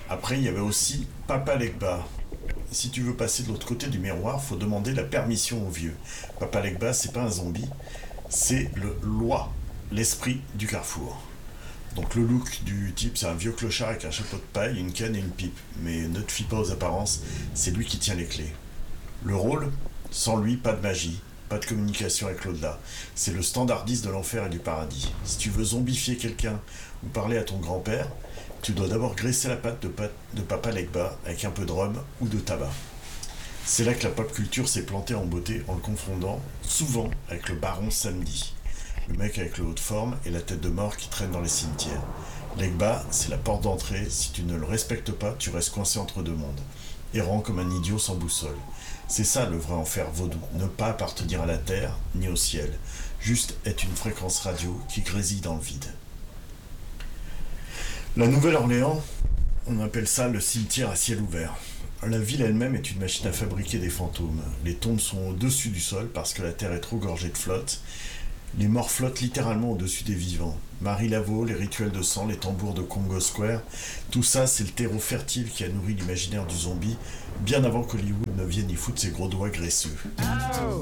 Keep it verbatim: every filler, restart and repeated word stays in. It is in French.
Après, il y avait aussi Papa Legba. Si tu veux passer de l'autre côté du miroir, faut demander la permission au vieux. Papa Legba, c'est pas un zombie, c'est le loi, l'esprit du carrefour. Donc le look du type, c'est un vieux clochard avec un chapeau de paille, une canne et une pipe. Mais ne te fie pas aux apparences, c'est lui qui tient les clés. Le rôle, sans lui, pas de magie, pas de communication avec l'au-delà. C'est le standardiste de l'enfer et du paradis. Si tu veux zombifier quelqu'un ou parler à ton grand-père, tu dois d'abord graisser la patte de, pat- de Papa Legba avec un peu de rhum ou de tabac. C'est là que la pop culture s'est plantée en beauté en le confondant souvent avec le baron Samedi, le mec avec le haut de forme et la tête de mort qui traîne dans les cimetières. Legba, c'est la porte d'entrée, si tu ne le respectes pas, tu restes coincé entre deux mondes, errant comme un idiot sans boussole. C'est ça le vrai enfer vaudou, ne pas appartenir à la terre ni au ciel, juste être une fréquence radio qui grésille dans le vide. La Nouvelle-Orléans, on appelle ça le cimetière à ciel ouvert. La ville elle-même est une machine à fabriquer des fantômes. Les tombes sont au-dessus du sol parce que la terre est trop gorgée de flotte. Les morts flottent littéralement au-dessus des vivants. Marie Laveau, les rituels de sang, les tambours de Congo Square, tout ça c'est le terreau fertile qui a nourri l'imaginaire du zombie bien avant qu'Hollywood ne vienne y foutre ses gros doigts graisseux.